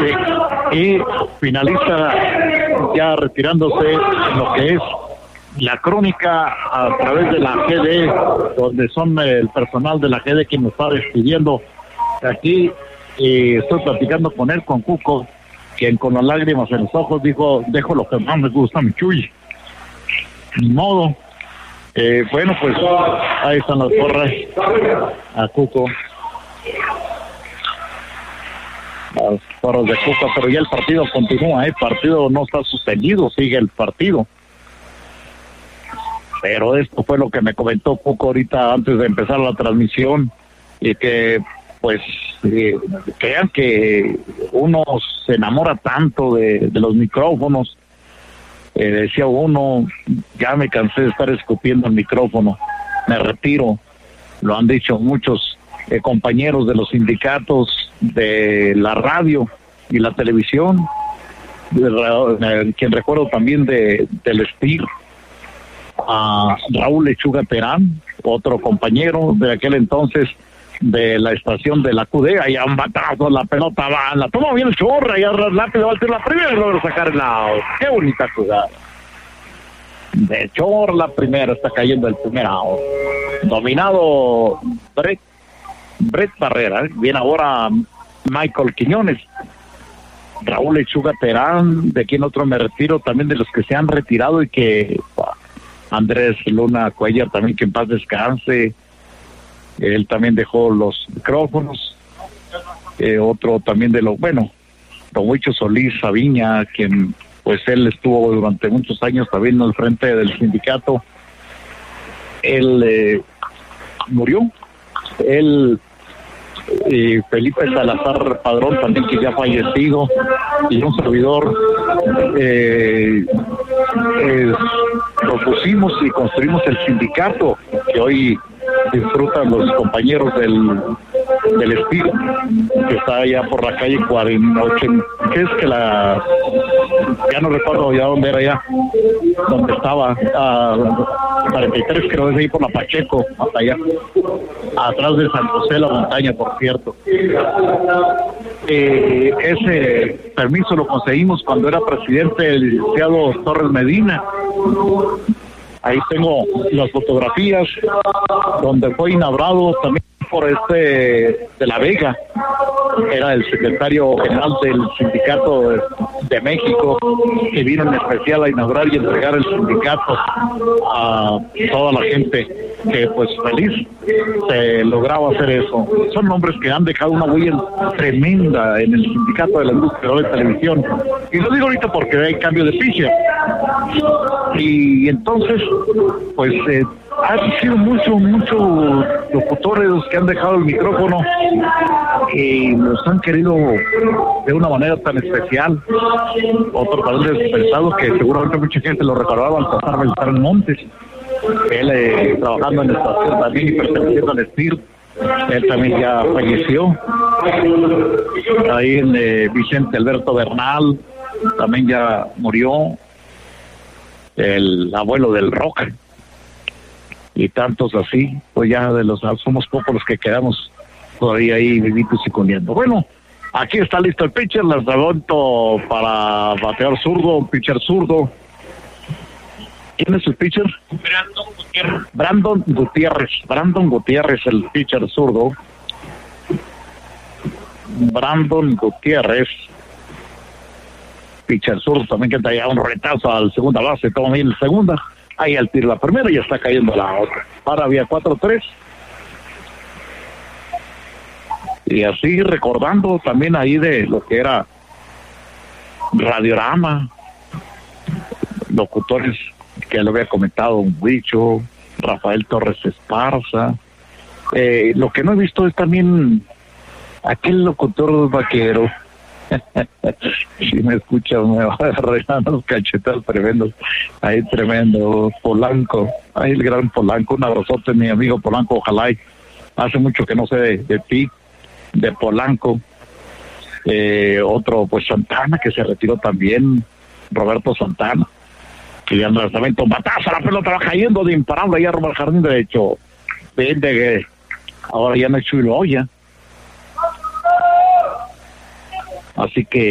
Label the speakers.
Speaker 1: Exactamente. Y finaliza ya retirándose lo que es la crónica a través de la GD, donde son el personal de la GD quien nos está despidiendo. Aquí estoy platicando con él, con Cuco, quien con las lágrimas en los ojos dijo: dejo lo que más me gusta, mi Chuy. Ni modo. Bueno, pues ahí están las porras a Cuco. Las porras de Cuco, pero ya el partido continúa, el partido no está suspendido, sigue el partido. Pero esto fue lo que me comentó Cuco ahorita antes de empezar la transmisión, y que pues crean que uno se enamora tanto de los micrófonos. Decía uno: ya me cansé de estar escupiendo el micrófono, me retiro. Lo han dicho muchos compañeros de los sindicatos de la radio y la televisión, quien recuerdo también del STIR, a Raúl Lechuga Terán, otro compañero de aquel entonces de la estación de la QD. Allá un batazo, la pelota va, la toma bien Chorra, y rápido va a ser la primera y logra sacar el lado. Qué bonita jugada de Chorra, la primera, está cayendo el primer out. Dominado Brett Barrera, viene ahora Michael Quiñones. Raúl Lechuga Terán, de quien otro me retiro, también de los que se han retirado, y que Andrés Luna Cuellar también, que en paz descanse. Él también dejó los micrófonos. Otro también de don Huicho Solís Sabiña, quien pues él estuvo durante muchos años también al frente del sindicato. Él murió. Felipe Salazar Padrón también, que ya ha fallecido, y un servidor propusimos y construimos el sindicato que hoy disfrutan los compañeros del estilo, que está allá por la calle 48, que es que ya no recuerdo ya dónde era, ya donde estaba, 43 creo, es ahí por la Pacheco, hasta allá atrás de San José de la Montaña, por cierto. Ese permiso lo conseguimos cuando era presidente el licenciado Torres Medina. Ahí tengo las fotografías donde fue inaugurado también por de la Vega, era el secretario general del sindicato de México, que vino en especial a inaugurar y entregar el sindicato a toda la gente, que pues feliz se lograba hacer eso. Son hombres que han dejado una huella tremenda en el sindicato de la industria de televisión, y lo digo ahorita porque hay cambio de pitcher, y entonces pues han sido muchos locutores los que han dejado el micrófono y los han querido de una manera tan especial. Otro también despensado, que seguramente mucha gente lo recordaba, Baltasar Beltrán Montes. Él trabajando en la estación también y perteneciendo al STIR. Él también ya falleció. Ahí en Vicente Alberto Bernal también ya murió. El abuelo del rock. Y tantos así, pues ya somos pocos los que quedamos todavía ahí vivitos y comiendo. Bueno, aquí está listo el pitcher, les pregunto para batear zurdo, un pitcher zurdo. ¿Quién es el pitcher? Brandon Gutiérrez, el pitcher zurdo. Brandon Gutiérrez, pitcher zurdo, también que traía un retazo al segunda base, toma bien el segunda. Ahí al tiro la primera y está cayendo la otra. Ahora había 4-3. Y así recordando también ahí de lo que era Radiorama, locutores que lo había comentado un Huicho, Rafael Torres Esparza. Lo que no he visto es también aquel locutor vaquero. Si me escucha me va a agarrar unos cachetados tremendos. Ahí tremendo Polanco, ahí el gran Polanco, un abrazote mi amigo Polanco, ojalá hace mucho que no sé de ti, de Polanco. Otro pues Santana, que se retiró también, Roberto Santana, que ya en el lanzamiento, batazo, la pelota va cayendo de imparable allá rumbo al jardín derecho. Vende que ahora ya no es Chuy Loya. Así que